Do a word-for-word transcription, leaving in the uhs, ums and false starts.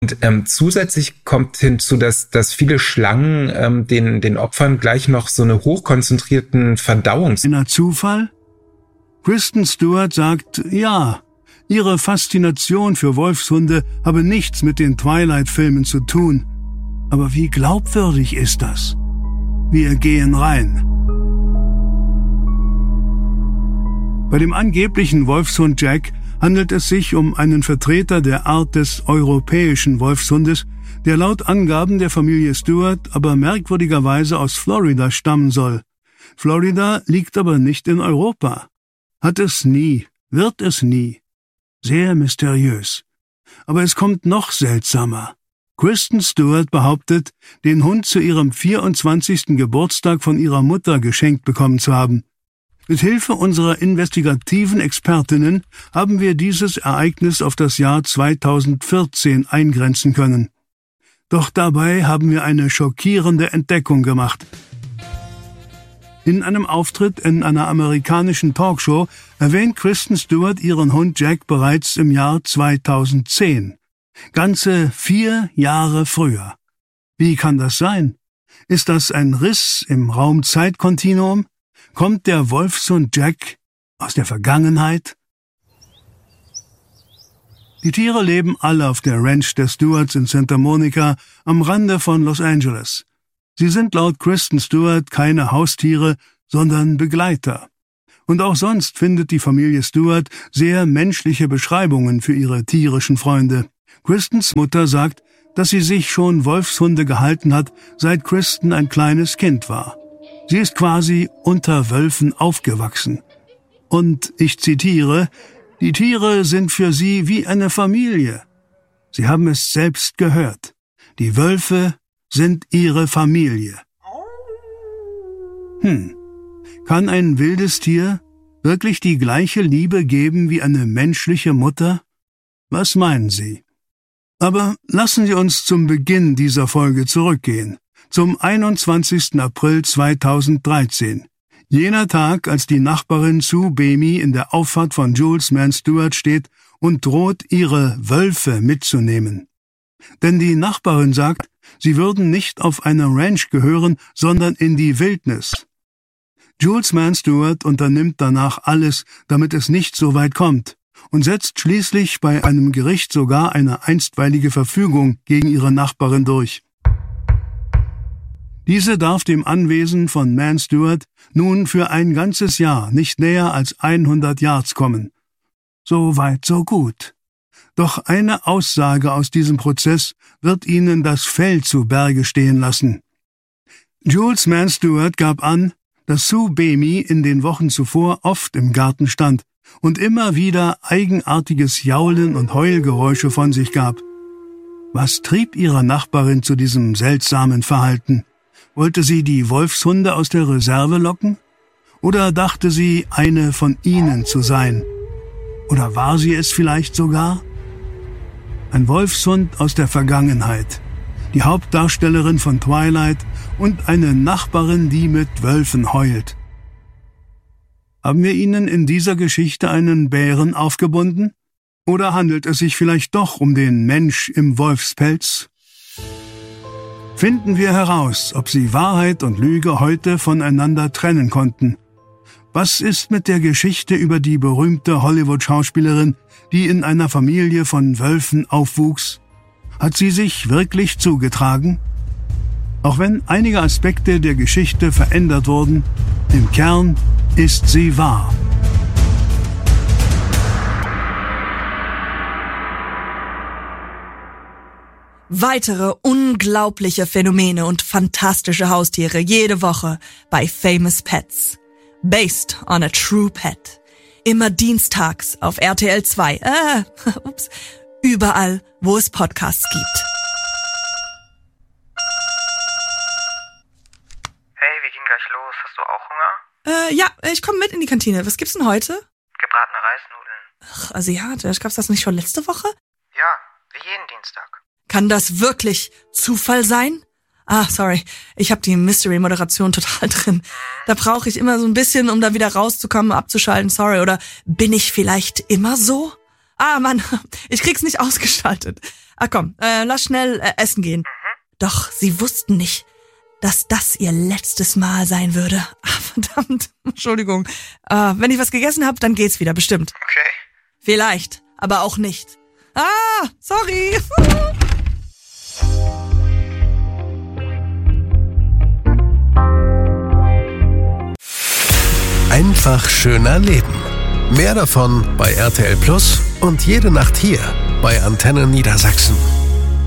Und ähm, zusätzlich kommt hinzu, dass, dass viele Schlangen ähm, den, den Opfern gleich noch so eine hochkonzentrierten Verdauungs... Ein Zufall? Kristen Stewart sagt, ja, ihre Faszination für Wolfshunde habe nichts mit den Twilight-Filmen zu tun. Aber wie glaubwürdig ist das? Wir gehen rein. Bei dem angeblichen Wolfshund Jack handelt es sich um einen Vertreter der Art des europäischen Wolfshundes, der laut Angaben der Familie Stewart aber merkwürdigerweise aus Florida stammen soll. Florida liegt aber nicht in Europa. Hat es nie, wird es nie. Sehr mysteriös. Aber es kommt noch seltsamer. Kristen Stewart behauptet, den Hund zu ihrem vierundzwanzigsten Geburtstag von ihrer Mutter geschenkt bekommen zu haben. Mit Hilfe unserer investigativen Expertinnen haben wir dieses Ereignis auf das Jahr zweitausendvierzehn eingrenzen können. Doch dabei haben wir eine schockierende Entdeckung gemacht. In einem Auftritt in einer amerikanischen Talkshow erwähnt Kristen Stewart ihren Hund Jack bereits im Jahr zweitausendzehn. Ganze vier Jahre früher. Wie kann das sein? Ist das ein Riss im Raum-Zeit-Kontinuum? Kommt der Wolfshund Jack aus der Vergangenheit? Die Tiere leben alle auf der Ranch der Stewarts in Santa Monica am Rande von Los Angeles. Sie sind laut Kristen Stewart keine Haustiere, sondern Begleiter. Und auch sonst findet die Familie Stewart sehr menschliche Beschreibungen für ihre tierischen Freunde. Kristens Mutter sagt, dass sie sich schon Wolfshunde gehalten hat, seit Kristen ein kleines Kind war. Sie ist quasi unter Wölfen aufgewachsen. Und ich zitiere, die Tiere sind für sie wie eine Familie. Sie haben es selbst gehört. Die Wölfe sind ihre Familie. Hm, kann ein wildes Tier wirklich die gleiche Liebe geben wie eine menschliche Mutter? Was meinen Sie? Aber lassen Sie uns zum Beginn dieser Folge zurückgehen. Zum einundzwanzigsten April zweitausenddreizehn. Jener Tag, als die Nachbarin Sue Bemi in der Auffahrt von Jules Mann Stewart steht und droht, ihre Wölfe mitzunehmen. Denn die Nachbarin sagt, sie würden nicht auf eine Ranch gehören, sondern in die Wildnis. Jules Mann Stewart unternimmt danach alles, damit es nicht so weit kommt und setzt schließlich bei einem Gericht sogar eine einstweilige Verfügung gegen ihre Nachbarin durch. Diese darf dem Anwesen von Mann Stewart nun für ein ganzes Jahr nicht näher als hundert Yards kommen. So weit, so gut. Doch eine Aussage aus diesem Prozess wird ihnen das Fell zu Berge stehen lassen. Jules Mann Stewart gab an, dass Sue Bemi in den Wochen zuvor oft im Garten stand und immer wieder eigenartiges Jaulen und Heulgeräusche von sich gab. Was trieb ihre Nachbarin zu diesem seltsamen Verhalten? Wollte sie die Wolfshunde aus der Reserve locken? Oder dachte sie, eine von ihnen zu sein? Oder war sie es vielleicht sogar? Ein Wolfshund aus der Vergangenheit, die Hauptdarstellerin von Twilight und eine Nachbarin, die mit Wölfen heult. Haben wir Ihnen in dieser Geschichte einen Bären aufgebunden? Oder handelt es sich vielleicht doch um den Mensch im Wolfspelz? Finden wir heraus, ob sie Wahrheit und Lüge heute voneinander trennen konnten. Was ist mit der Geschichte über die berühmte Hollywood-Schauspielerin, die in einer Familie von Wölfen aufwuchs? Hat sie sich wirklich zugetragen? Auch wenn einige Aspekte der Geschichte verändert wurden, im Kern ist sie wahr. Weitere unglaubliche Phänomene und fantastische Haustiere jede Woche bei Famous Pets. Based on a True Pet. Immer dienstags auf R T L zwei. Äh, ups. Überall, wo es Podcasts gibt. Hey, wir gehen gleich los. Hast du auch Hunger? Äh, ja, ich komme mit in die Kantine. Was gibt's denn heute? Gebratene Reisnudeln. Ach, asiatisch. Gab's das nicht schon letzte Woche? Ja, wie jeden Dienstag. Kann das wirklich Zufall sein? Ah, sorry. Ich habe die Mystery-Moderation total drin. Da brauche ich immer so ein bisschen, um da wieder rauszukommen, abzuschalten. Sorry. Oder bin ich vielleicht immer so? Ah, Mann, ich krieg's nicht ausgeschaltet. Ah, komm, äh, lass schnell äh, essen gehen. Mhm. Doch sie wussten nicht, dass das ihr letztes Mal sein würde. Ah, verdammt, Entschuldigung. Äh, wenn ich was gegessen habe, dann geht's wieder, bestimmt. Okay. Vielleicht, aber auch nicht. Ah, sorry. Einfach schöner Leben. Mehr davon bei R T L Plus und jede Nacht hier bei Antenne Niedersachsen.